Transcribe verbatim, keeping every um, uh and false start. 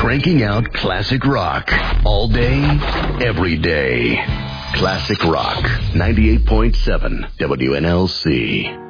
cranking out classic rock all day, every day. Classic Rock, ninety-eight point seven W N L C.